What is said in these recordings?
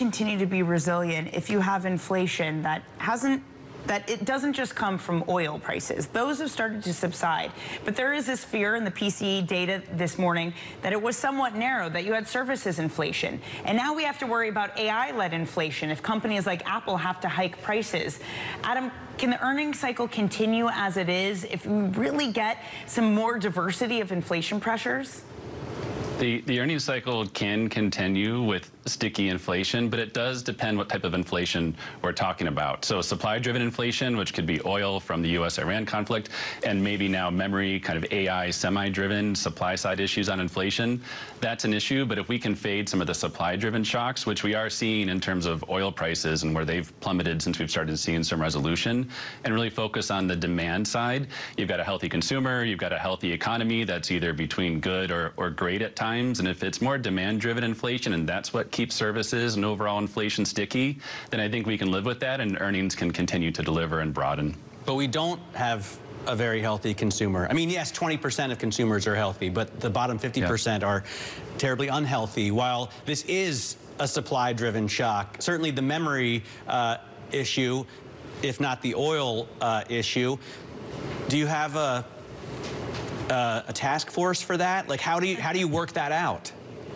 continue to be resilient if you have inflation that it doesn't just come from oil prices. Those have started to subside. But there is this fear in the PCE data this morning that it was somewhat narrow, that you had services inflation. And now we have to worry about AI-led inflation if companies like Apple have to hike prices. Adam, can the earnings cycle continue as it is if we really get some more diversity of inflation pressures? The earnings cycle can continue with sticky inflation, but it does depend what type of inflation we're talking about. So supply-driven inflation, which could be oil from the U.S.-Iran conflict, and maybe now memory, kind of AI semi-driven supply-side issues on inflation, that's an issue. But if we can fade some of the supply-driven shocks, which we are seeing in terms of oil prices and where they've plummeted since we've started seeing some resolution, and really focus on the demand side, you've got a healthy consumer, you've got a healthy economy that's either between good or great at times. And if it's more demand-driven inflation and that's what keeps services and overall inflation sticky, then I think we can live with that and earnings can continue to deliver and broaden. But we don't have a very healthy consumer. I mean, yes, 20% of consumers are healthy, but the bottom 50% are terribly unhealthy. While this is a supply-driven shock, certainly the memory issue, if not the oil issue, do you have a task force for that? Like, how do you work that out?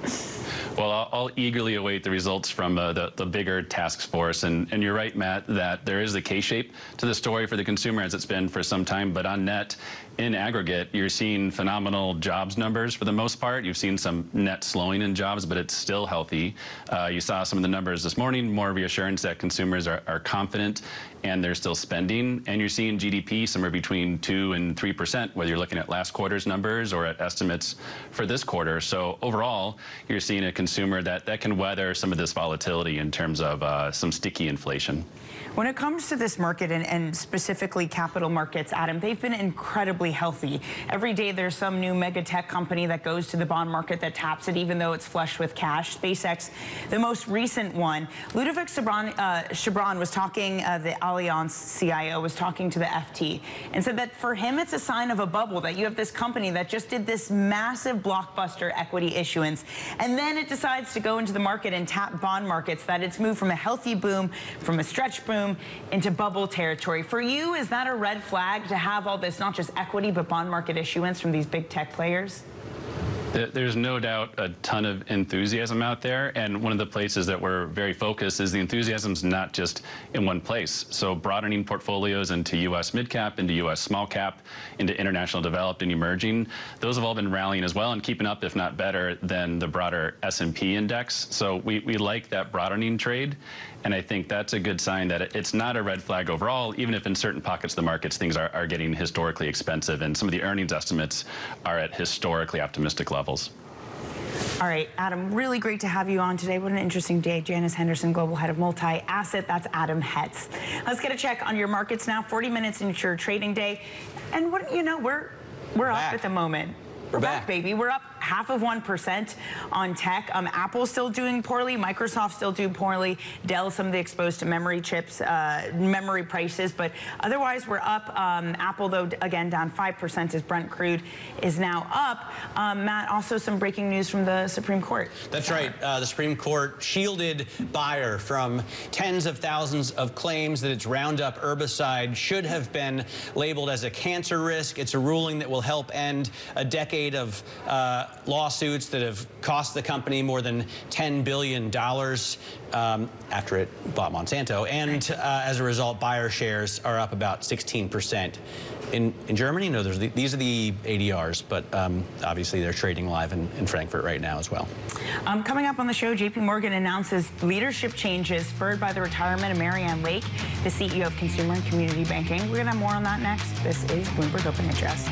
Well, I'll eagerly await the results from the bigger task force. And you're right, Matt, that there is a K-shape to the story for the consumer as it's been for some time. But on net, in aggregate, you're seeing phenomenal jobs numbers for the most part. You've seen some net slowing in jobs, but it's still healthy. You saw some of the numbers this morning, more reassurance that consumers are confident and they're still spending. And you're seeing GDP somewhere between 2 and 3%, whether you're looking at last quarter's numbers or at estimates for this quarter. So overall, you're seeing a consumer that can weather some of this volatility in terms of some sticky inflation. When it comes to this market and specifically capital markets, Adam, they've been incredibly healthy. Every day there's some new mega tech company that goes to the bond market that taps it even though it's flush with cash. SpaceX, the most recent one. Ludovic Chabran was talking, the Allianz CIO was talking to the FT and said that for him it's a sign of a bubble, that you have this company that just did this massive blockbuster equity issuance and then it decides to go into the market and tap bond markets, that it's moved from a healthy boom, from a stretch boom, into bubble territory. For you, is that a red flag to have all this, not just equity, but bond market issuance from these big tech players? There's no doubt a ton of enthusiasm out there, and one of the places that we're very focused is the enthusiasm's not just in one place. So broadening portfolios into U.S. mid-cap, into U.S. small-cap, into international developed and emerging, those have all been rallying as well and keeping up, if not better, than the broader S&P index. So we like that broadening trade, and I think that's a good sign that it's not a red flag overall, even if in certain pockets of the markets things are getting historically expensive, and some of the earnings estimates are at historically optimistic levels. All right, Adam, really great to have you on today. What an interesting day. Janice Henderson, Global Head of Multi-Asset. That's Adam Hetz. Let's get a check on your markets now. 40 minutes into your trading day. And what you know, we're up at the moment. We're back, baby. We're up 0.5% on tech. Apple's still doing poorly. Microsoft still doing poorly. Dell, some of the exposed to memory chips, memory prices. But otherwise, we're up. Apple, though, again, down 5% as Brent crude is now up. Matt, also some breaking news from the Supreme Court. That's right. The Supreme Court shielded Bayer from tens of thousands of claims that its Roundup herbicide should have been labeled as a cancer risk. It's a ruling that will help end a decade of lawsuits that have cost the company more than $10 billion after it bought Monsanto. And as a result, Bayer shares are up about 16%. In Germany, no, these are the ADRs, but obviously they're trading live in Frankfurt right now as well. Coming up on the show, JP Morgan announces leadership changes spurred by the retirement of Marianne Lake, the CEO of Consumer and Community Banking. We're going to have more on that next. This is Bloomberg Open Interest.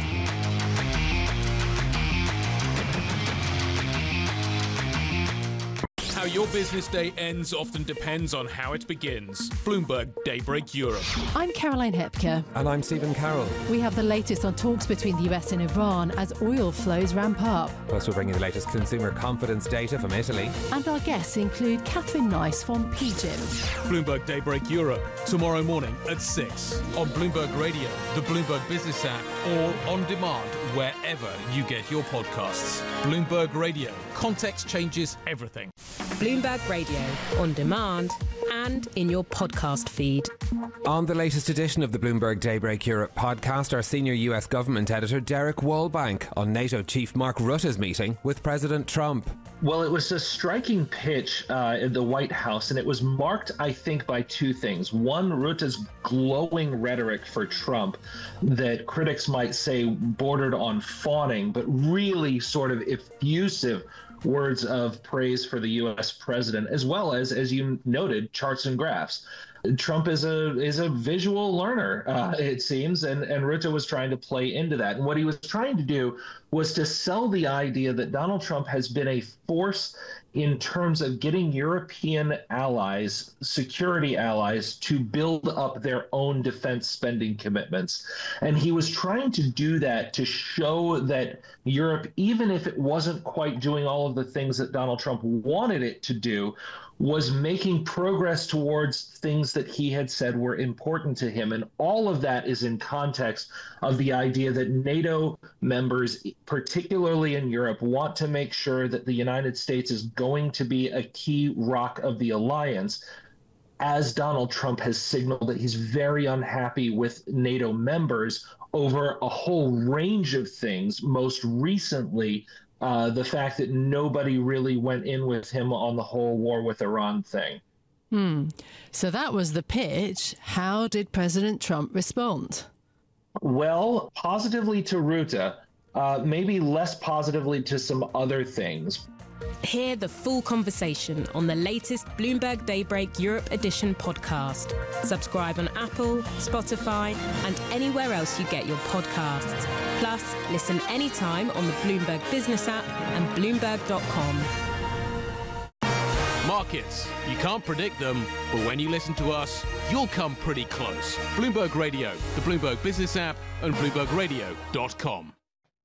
How your business day ends often depends on how it begins. Bloomberg Daybreak Europe. I'm Caroline Hepker. And I'm Stephen Carroll. We have the latest on talks between the US and Iran as oil flows ramp up. Plus, we'll bring you the latest consumer confidence data from Italy. And our guests include Catherine Nice from PGIM. Bloomberg Daybreak Europe, tomorrow morning at 6 on Bloomberg Radio, the Bloomberg Business app, or on demand wherever you get your podcasts. Bloomberg Radio. Context changes everything. Bloomberg Radio, on demand and in your podcast feed. On the latest edition of the Bloomberg Daybreak Europe podcast, our senior US government editor Derek Wallbank on NATO chief Mark Rutte's meeting with President Trump. Well, it was a striking pitch in the White House, and it was marked, I think, by two things. One, Rutte's glowing rhetoric for Trump that critics might say bordered on fawning, but really sort of effusive words of praise for the U.S. president, as well as you noted, charts and graphs. Trump is a visual learner, it seems, and Rutte was trying to play into that. And what he was trying to do was to sell the idea that Donald Trump has been a force in terms of getting European allies, security allies, to build up their own defense spending commitments. And he was trying to do that to show that Europe, even if it wasn't quite doing all of the things that Donald Trump wanted it to do, was making progress towards things that he had said were important to him. And all of that is in context of the idea that NATO members, particularly in Europe, want to make sure that the United States is going to be a key rock of the alliance, as Donald Trump has signaled that he's very unhappy with NATO members over a whole range of things, most recently the fact that nobody really went in with him on the whole war with Iran thing. So that was the pitch. How did President Trump respond? Well, positively to Rutte, maybe less positively to some other things. Hear the full conversation on the latest Bloomberg Daybreak Europe Edition podcast. Subscribe on Apple, Spotify, and anywhere else you get your podcasts. Plus, listen anytime on the Bloomberg Business app and Bloomberg.com. Markets. You can't predict them, but when you listen to us, you'll come pretty close. Bloomberg Radio, the Bloomberg Business app, and BloombergRadio.com.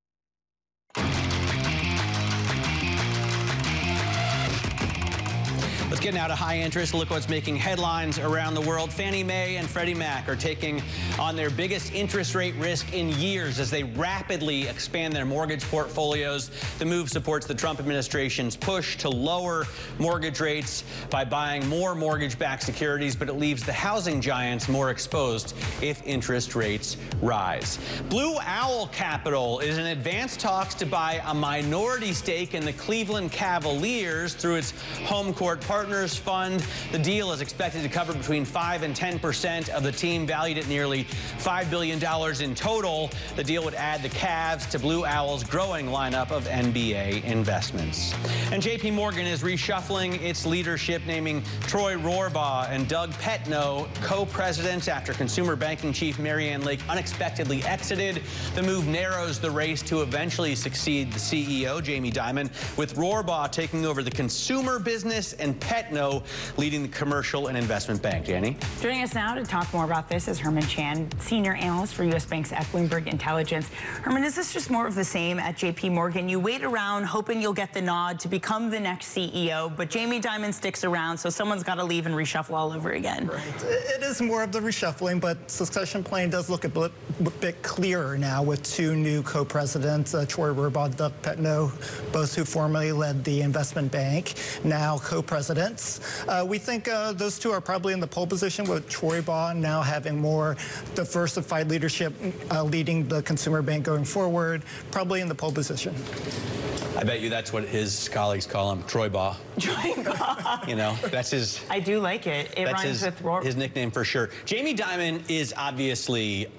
Let's get now to high interest. Look what's making headlines around the world. Fannie Mae and Freddie Mac are taking on their biggest interest rate risk in years as they rapidly expand their mortgage portfolios. The move supports the Trump administration's push to lower mortgage rates by buying more mortgage-backed securities, but it leaves the housing giants more exposed if interest rates rise. Blue Owl Capital is in advanced talks to buy a minority stake in the Cleveland Cavaliers through its home court Partners Fund. The deal is expected to cover between 5 and 10% of the team, valued at nearly $5 billion in total. The deal would add the Cavs to Blue Owl's growing lineup of NBA investments. And JP Morgan is reshuffling its leadership, naming Troy Rohrbaugh and Doug Petno co-presidents after consumer banking chief Marianne Lake unexpectedly exited. The move narrows the race to eventually succeed the CEO, Jamie Dimon, with Rohrbaugh taking over the consumer business and Petno leading the commercial and investment bank. Danny? Joining us now to talk more about this is Herman Chan, senior analyst for U.S. banks at Bloomberg Intelligence. Herman, is this just more of the same at JP Morgan? You wait around hoping you'll get the nod to become the next CEO, but Jamie Dimon sticks around, so someone's got to leave and reshuffle all over again. Right. It is more of the reshuffling, but succession planning does look a bit clearer now with two new co-presidents, Troy Rohrbaugh, Doug Petno, both who formerly led the investment bank, now co-presidents. We think those two are probably in the pole position, with Troy Rohrbaugh now having more diversified leadership, leading the consumer bank going forward, probably in the pole position. I bet you that's what his colleagues call him, Troy Baugh. Troy Baugh. You know, that's his... I do like it. It rhymes with Rohr. His nickname for sure. Jamie Dimon is obviously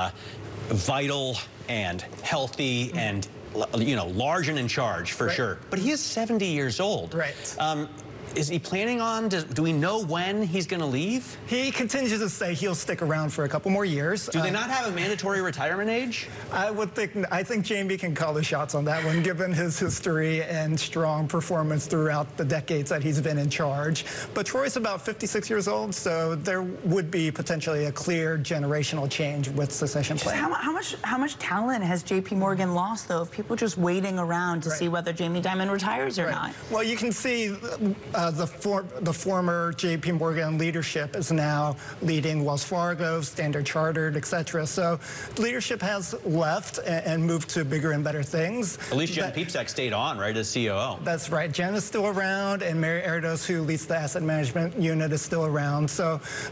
vital and healthy and, you know, large and in charge for sure. But he is 70 years old. Right. Is he planning on, do we know when he's going to leave? He continues to say he'll stick around for a couple more years. Do they not have a mandatory retirement age? I think Jamie can call the shots on that one, given his history and strong performance throughout the decades that he's been in charge. But Troy's about 56 years old, so there would be potentially a clear generational change with succession planning. How much talent has JP Morgan lost, though, of people just waiting around to see whether Jamie Dimon retires or not? Well, you can see the former J.P. Morgan leadership is now leading Wells Fargo, Standard Chartered, etc. So leadership has left and moved to bigger and better things. At least Jen Piepszak stayed on, right, as COO. That's right. Jen is still around, and Mary Erdos, who leads the asset management unit, is still around. So